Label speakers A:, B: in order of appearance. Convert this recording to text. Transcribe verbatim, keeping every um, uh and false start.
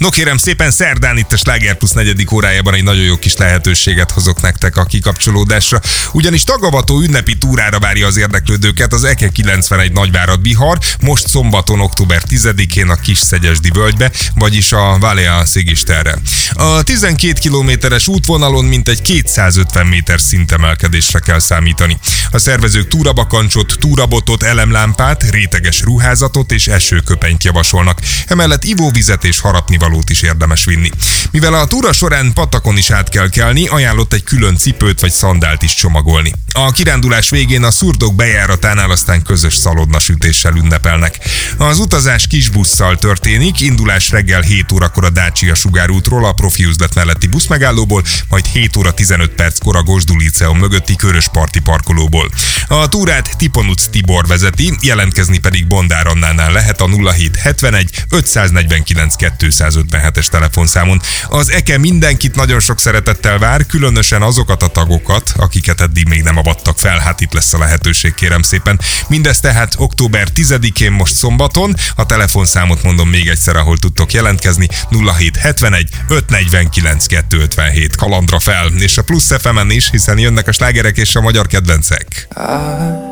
A: No kérem szépen, szerdán itt a Sláger Plusz negyedik órájában egy nagyon jó kis lehetőséget hozok nektek a kikapcsolódásra. Ugyanis tagavató ünnepi túrára várja az érdeklődőket az Eke kilencvenegy Nagyvárad Bihar, most szombaton, október tizedikén a Kis-Szegyesdi völgybe, vagyis a Valea Szigisterre. A tizenkét kilométeres útvonalon mintegy kétszázötven méter szintemelkedésre kell számítani. A szervezők túrabakancsot, túrabotot, elemlámpát, réteges ruházatot és esőköpenyt javasolnak. Emellett ivóvizet és harapnivalót is érdemes vinni. Mivel a túra során patakon is át kell kelni, ajánlott egy külön cipőt vagy szandált is csomagolni. A kirándulás végén a szurdok bejáratánál aztán közös szalonnasütéssel ünnepelnek. Az utazás kisbusszal történik, indulás reggel hét órakor a Dácsia sugárútról, a profi üzlet melletti buszmegállóból, majd hét óra tizenöt perckor a Gosdú Líceum mögötti Körösparti parkolóból. A túrát Tiponuc Tibor vezeti, jelentkezni pedig Bondár Annánál lehet a nulla hét hetvenegy ötszáznegyvenkilenc kétszázötvenhetes telefonszámon. Az Eke mindenkit nagyon sok szeretettel vár, különösen azokat a tagokat, akiket eddig még nem avattak fel, hát itt lesz a lehetőség, kérem szépen. Mindez tehát október tizedikén, most szombaton, a telefonszámot mondom még egyszer, ahol tudtok jelentkezni, nulla hét hetvenegy ötszáznegyvenkilenc kétszázötvenhét. Kalandra fel, és a Plusz ef emen is, hiszen jönnek a slágerek és a magyar kedvencek.